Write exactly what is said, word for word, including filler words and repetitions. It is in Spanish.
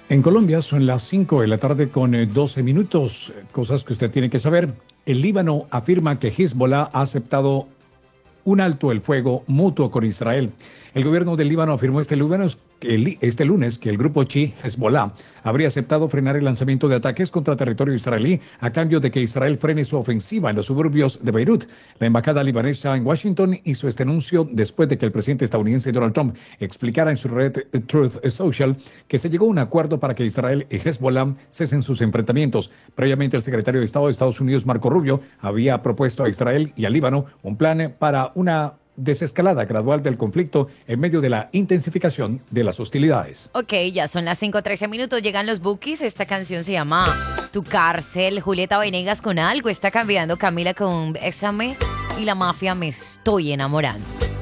En Colombia son las cinco de la tarde con eh, doce minutos. Cosas que usted tiene que saber. El Líbano afirma que Hezbollah ha aceptado un alto el fuego mutuo con Israel. El gobierno del Líbano afirmó este lunes, que el, este lunes que el grupo chií Hezbollah habría aceptado frenar el lanzamiento de ataques contra territorio israelí a cambio de que Israel frene su ofensiva en los suburbios de Beirut. La embajada libanesa en Washington hizo este anuncio después de que el presidente estadounidense Donald Trump explicara en su red Truth Social que se llegó a un acuerdo para que Israel y Hezbollah cesen sus enfrentamientos. Previamente, el secretario de Estado de Estados Unidos, Marco Rubio, había propuesto a Israel y al Líbano un plan para una desescalada gradual del conflicto en medio de la intensificación de las hostilidades. Ok, ya son las cinco trece minutos, llegan los Bookies. Esta canción se llama Tu Cárcel. Julieta Venegas con Algo está cambiando, Camila con Bésame y La Mafia Me Estoy Enamorando.